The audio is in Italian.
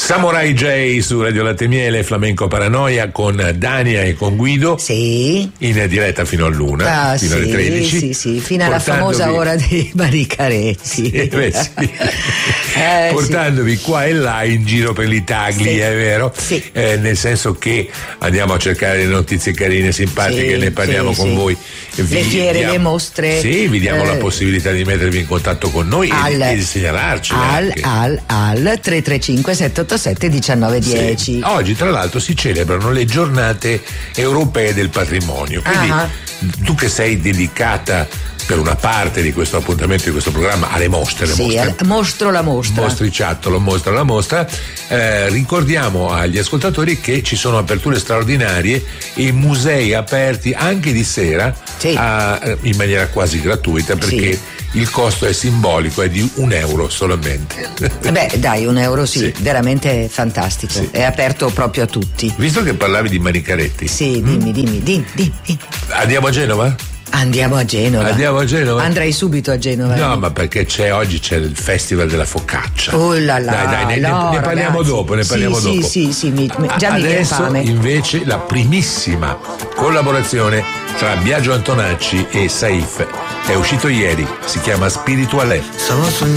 Samurai J su Radio Latte Miele, Flamenco Paranoia con Dania e con Guido. Sì. In diretta fino all'una, fino alle 13. Sì, fino alla famosa ora dei Baricaretti. Portandovi qua e là in giro per l'Italia, è vero? Sì. Nel senso che andiamo a cercare le notizie carine, simpatiche, ne parliamo con voi. Le fiere, le mostre. Sì, vi diamo la possibilità di mettervi in contatto con noi e di segnalarci. Al 335 787 1910. Sì. Oggi tra l'altro si celebrano le giornate europee del patrimonio, quindi tu che sei dedicata per una parte di questo appuntamento, di questo programma, alle mostre. Mostro la mostra. Mostriciattolo, mostra la mostra. Ricordiamo agli ascoltatori che ci sono aperture straordinarie e musei aperti anche di sera in maniera quasi gratuita, perché il costo è simbolico, è di €1 solamente. Beh, dai, €1 veramente fantastico. Sì. È aperto proprio a tutti. Visto che parlavi di Manicaretti. Sì, dimmi. Andiamo a Genova? Andiamo a Genova. Andrei subito a Genova. No, ma perché oggi c'è il Festival della Focaccia. Oh là là. Dai, ne parliamo dopo. Sì, già mi viene fame. Adesso invece la primissima collaborazione tra Biagio Antonacci e Saif è uscito ieri, si chiama Spiritualè.